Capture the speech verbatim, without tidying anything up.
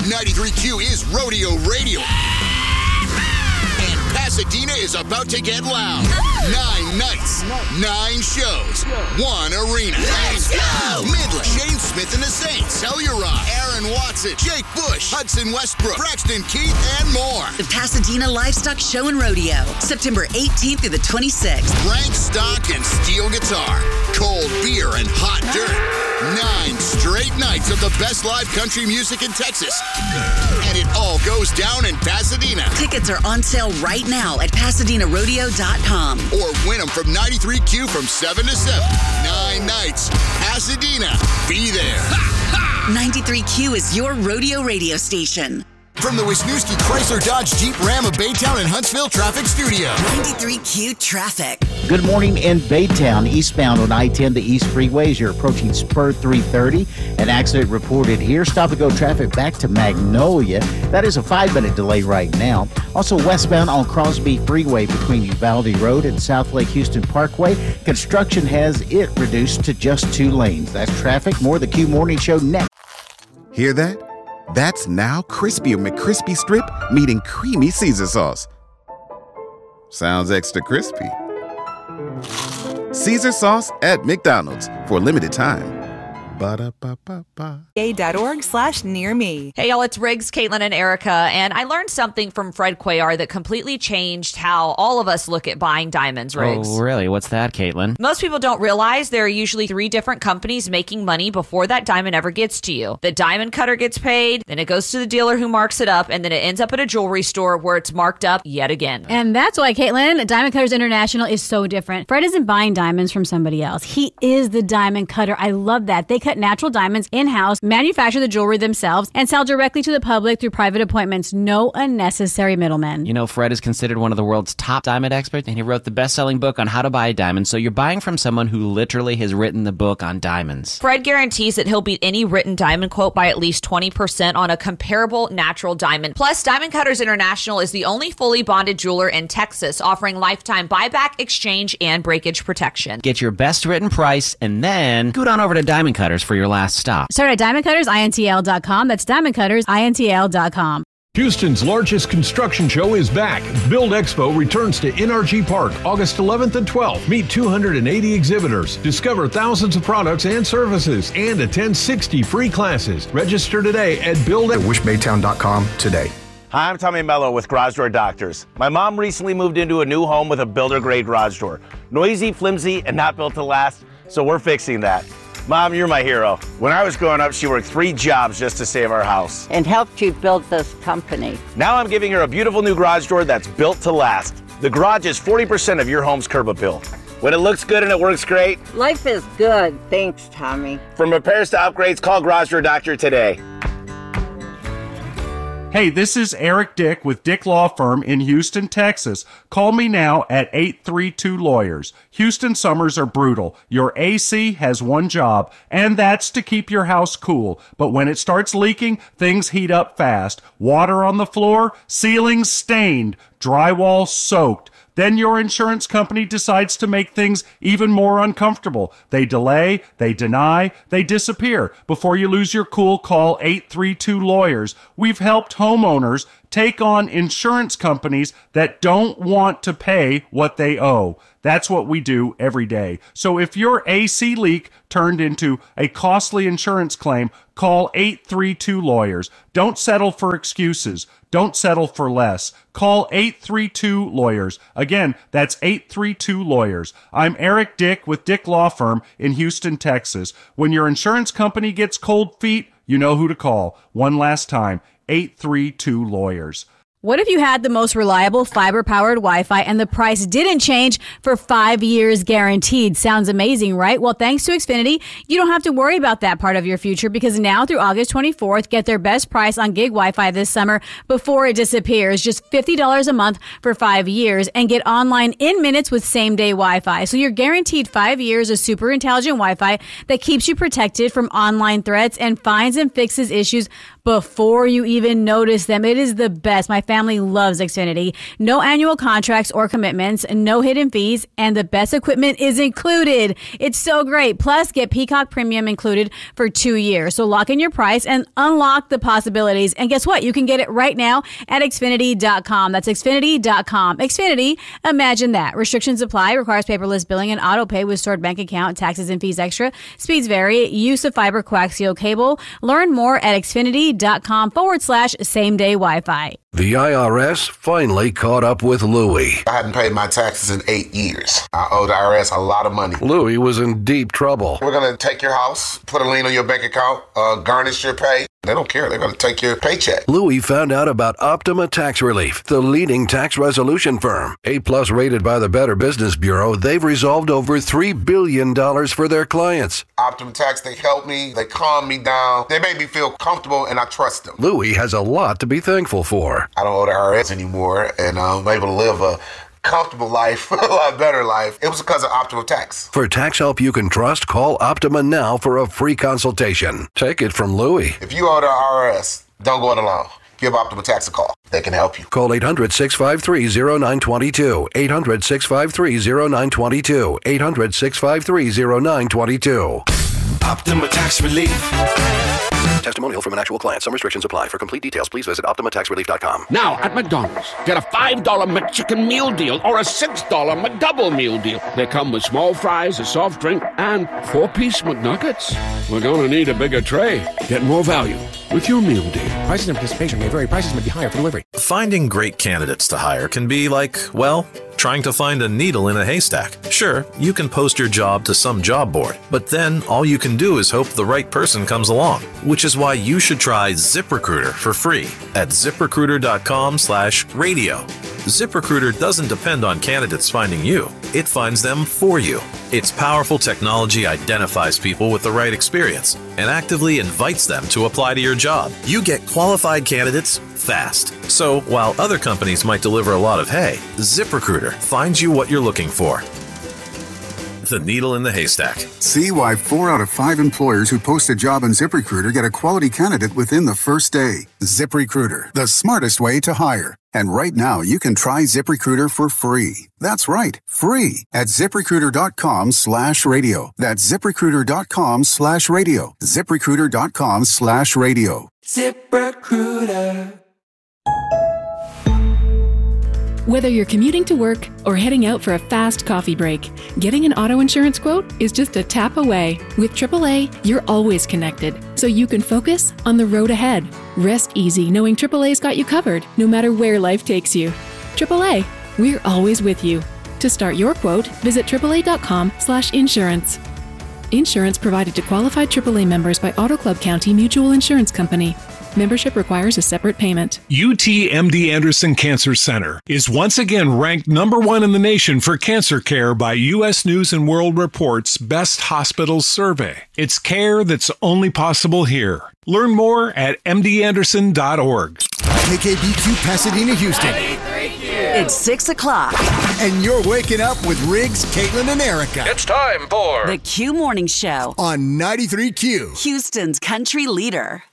ninety-three Q is Rodeo Radio. And Pasadena is about to get loud. Nine nights, nine shows, one arena. Let's go! Midland, Shane Smith and the Saints, Telluride, Aaron Watson, Jake Bush, Hudson Westbrook, Braxton Keith, and more. The Pasadena Livestock Show and Rodeo, September eighteenth through the twenty-sixth. Rank stock and steel guitar, cold beer and hot dirt. Nine straight nights of the best live country music in Texas. And it all goes down in Pasadena. Tickets are on sale right now at Pasadena Rodeo dot com. Or win them from ninety-three Q from seven to seven. Nine nights. Pasadena. Be there. ninety-three Q is your rodeo radio station. From the Wisniewski Chrysler Dodge Jeep Ram of Baytown and Huntsville Traffic Studio. ninety-three Q Traffic. Good morning in Baytown. Eastbound on I ten, the East Freeway, as you're approaching Spur three thirty. An accident reported here. Stop-and-go traffic back to Magnolia. That is a five-minute delay right now. Also westbound on Crosby Freeway between Uvalde Road and South Lake Houston Parkway. Construction has it reduced to just two lanes. That's traffic. More of the Q Morning Show next. Hear that? That's now Crispy McCrispy Strip meeting Creamy Caesar Sauce. Sounds extra crispy. Caesar Sauce at McDonald's for a limited time. Ba-da-ba-ba-ba. dot org slash near me. Hey, y'all, it's Riggs, Caitlin, and Erica, and I learned something from Fred Cuellar that completely changed how all of us look at buying diamonds, Riggs. Oh, really? What's that, Caitlin? Most people don't realize there are usually three different companies making money before that diamond ever gets to you. The diamond cutter gets paid, then it goes to the dealer who marks it up, and then it ends up at a jewelry store where it's marked up yet again. And that's why, Caitlin, Diamond Cutters International is so different. Fred isn't buying diamonds from somebody else. He is the diamond cutter. I love that. They cut natural diamonds in-house, manufacture the jewelry themselves, and sell directly to the public through private appointments. No unnecessary middlemen. You know, Fred is considered one of the world's top diamond experts, and he wrote the best-selling book on how to buy a diamond, so you're buying from someone who literally has written the book on diamonds. Fred guarantees that he'll beat any written diamond quote by at least twenty percent on a comparable natural diamond. Plus, Diamond Cutters International is the only fully bonded jeweler in Texas offering lifetime buyback, exchange, and breakage protection. Get your best written price, and then scoot on over to Diamond Cutters for your last stop. Start at diamond cutters intl dot com. That's diamond cutters intl dot com. Houston's largest construction show is back. Build Expo returns to N R G Park August eleventh and twelfth. Meet two hundred eighty exhibitors, discover thousands of products and services, and attend sixty free classes. Register today at build wish baytown dot com today. Hi, I'm Tommy Mello with Garage Door Doctors. My mom recently moved into a new home with a builder-grade garage door. Noisy, flimsy, and not built to last, so we're fixing that. Mom, you're my hero. When I was growing up, she worked three jobs just to save our house. And helped you build this company. Now I'm giving her a beautiful new garage door that's built to last. The garage is forty percent of your home's curb appeal. When it looks good and it works great. Life is good. Thanks, Tommy. From repairs to upgrades, call Garage Door Doctor today. Hey, this is Eric Dick with Dick Law Firm in Houston, Texas. Call me now at eight three two lawyers. Houston summers are brutal. Your A C has one job, and that's to keep your house cool. But when it starts leaking, things heat up fast. Water on the floor, ceilings stained, drywall soaked. Then your insurance company decides to make things even more uncomfortable. They delay, they deny, they disappear. Before you lose your cool, call eight three two lawyers. We've helped homeowners take on insurance companies that don't want to pay what they owe. That's what we do every day. So if your A C leak turned into a costly insurance claim, call eight three two lawyers. Don't settle for excuses. Don't settle for less. Call eight three two lawyers. Again, that's eight three two lawyers. I'm Eric Dick with Dick Law Firm in Houston, Texas. When your insurance company gets cold feet, you know who to call. One last time, eight three two lawyers. What if you had the most reliable fiber-powered Wi-Fi and the price didn't change for five years guaranteed? Sounds amazing, right? Well, thanks to Xfinity, you don't have to worry about that part of your future because now through August twenty-fourth, get their best price on gig Wi-Fi this summer before it disappears. Just fifty dollars a month for five years and get online in minutes with same-day Wi-Fi. So you're guaranteed five years of super intelligent Wi-Fi that keeps you protected from online threats and finds and fixes issues before you even notice them. It is the best. My family family loves Xfinity. No annual contracts or commitments, no hidden fees, and the best equipment is included. It's so great. Plus, get Peacock Premium included for two years. So lock in your price and unlock the possibilities. And guess what? You can get it right now at Xfinity dot com. That's Xfinity dot com. Xfinity, imagine that. Restrictions apply. Requires paperless billing and auto pay with stored bank account, taxes and fees extra. Speeds vary. Use of fiber coaxial cable. Learn more at Xfinity dot com forward slash same day Wi-Fi. The I R S finally caught up with Louie. I hadn't paid my taxes in eight years. I owe the I R S a lot of money. Louie was in deep trouble. We're going to take your house, put a lien on your bank account, uh, garnish your pay. They don't care. They're going to take your paycheck. Louie found out about Optima Tax Relief, the leading tax resolution firm. A-plus rated by the Better Business Bureau, they've resolved over three billion dollars for their clients. Optima Tax, they help me. They calm me down. They make me feel comfortable, and I trust them. Louie has a lot to be thankful for. I don't owe the I R S anymore, and I'm able to live a comfortable life, a lot better life. It was because of Optima Tax. For tax help you can trust, call Optima now for a free consultation. Take it from Louie. If you owe the I R S, don't go it alone. Give Optima Tax a call. They can help you. Call eight hundred, six five three, zero nine two two. eight hundred, six five three, zero nine two two. eight hundred, six five three, zero nine two two. Optima Tax Relief. Testimonial from an actual client. Some restrictions apply. For complete details, please visit Optima Tax Relief dot com. Now, at McDonald's, get a five dollar McChicken meal deal or a six dollar McDouble meal deal. They come with small fries, a soft drink, and four-piece McNuggets. We're going to need a bigger tray. Get more value with your meal deal. Prices and participation may vary. Prices may be higher for delivery. Finding great candidates to hire can be like, well, trying to find a needle in a haystack. Sure, you can post your job to some job board, but then all you can do is hope the right person comes along, which is why you should try ZipRecruiter for free at ZipRecruiter dot com slash radio. ZipRecruiter doesn't depend on candidates finding you. It finds them for you. Its powerful technology identifies people with the right experience and actively invites them to apply to your job. You get qualified candidates fast. So while other companies might deliver a lot of hay, ZipRecruiter finds you what you're looking for. The needle in the haystack. See why four out of five employers who post a job on ZipRecruiter get a quality candidate within the first day. ZipRecruiter, the smartest way to hire. And right now, you can try ZipRecruiter for free. That's right, free at ZipRecruiter dot com slash radio. That's ZipRecruiter dot com slash radio. ZipRecruiter dot com slash radio. ZipRecruiter. Whether you're commuting to work or heading out for a fast coffee break, getting an auto insurance quote is just a tap away. With triple A, you're always connected, so you can focus on the road ahead. Rest easy knowing triple A's got you covered, no matter where life takes you. triple A, we're always with you. To start your quote, visit triple A dot com slash insurance. Insurance provided to qualified triple A members by Auto Club County Mutual Insurance Company. Membership requires a separate payment. U T M D Anderson Cancer Center is once again ranked number one in the nation for cancer care by U S News and World Report's Best Hospitals Survey. It's care that's only possible here. Learn more at m d anderson dot org. K K B Q Pasadena, Houston. It's six o'clock. And you're waking up with Riggs, Caitlin, and Erica. It's time for The Q Morning Show on ninety-three Q. Houston's country leader.